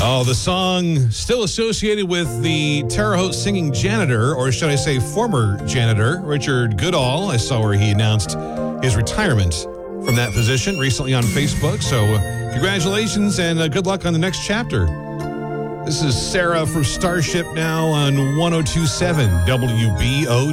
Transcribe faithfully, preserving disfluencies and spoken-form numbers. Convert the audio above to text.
Oh, the song still associated with the Terre Haute singing janitor, or should I say former janitor, Richard Goodall. I saw where he announced his retirement from that position recently on Facebook. So uh, congratulations and uh, good luck on the next chapter. This is Sarah from Starship now on one oh two point seven W B O